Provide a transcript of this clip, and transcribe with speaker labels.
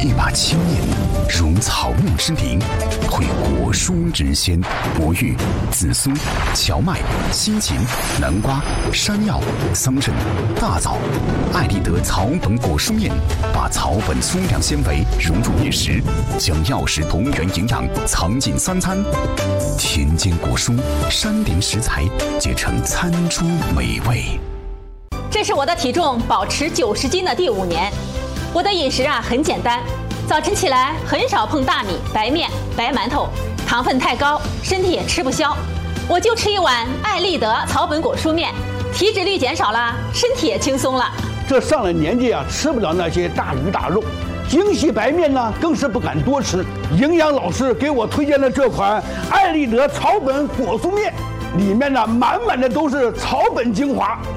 Speaker 1: 一把青面，如草木之灵，会果蔬之鲜，魔芋、紫苏、荞麦、西芹、南瓜、山药、桑葚、大枣。艾立德草本果蔬面把草本粗粮纤维融入面食，将药食同源营养藏进三餐。田间果蔬、山林食材结成餐桌美味。
Speaker 2: 这是我的体重保持90斤的第5年。我的饮食很简单，早晨起来很少碰大米、白面、白馒头，糖分太高，身体也吃不消。我就吃一碗艾立德草本果蔬面，体脂率减少了，身体也轻松了。
Speaker 3: 这上了年纪吃不了那些大鱼大肉，精细白面呢更是不敢多吃。营养老师给我推荐了这款艾立德草本果蔬面，里面呢满满的都是草本精华。